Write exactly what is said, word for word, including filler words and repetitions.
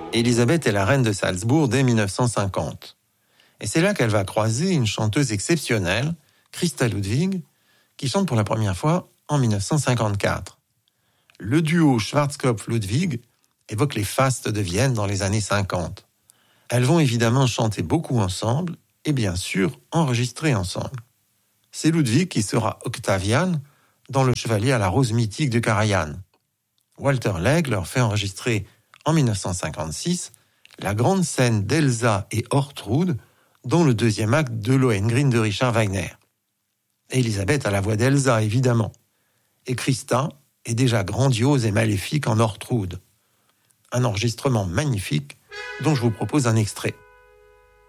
Élisabeth est la reine de Salzbourg dès dix-neuf cent cinquante. Et c'est là qu'elle va croiser une chanteuse exceptionnelle, Christa Ludwig, qui chante pour la première fois en dix-neuf cent cinquante-quatre. Le duo Schwarzkopf-Ludwig évoque les fastes de Vienne dans les années cinquante. Elles vont évidemment chanter beaucoup ensemble et bien sûr enregistrer ensemble. C'est Ludwig qui sera Octavian dans Le Chevalier à la rose mythique de Karajan. Walter Legge leur fait enregistrer en dix-neuf cent cinquante-six la grande scène d'Elsa et Ortrud dans le deuxième acte de Lohengrin de Richard Wagner. Élisabeth a la voix d'Elsa, évidemment. Et Christa est déjà grandiose et maléfique en Ortrud. Un enregistrement magnifique dont je vous propose un extrait.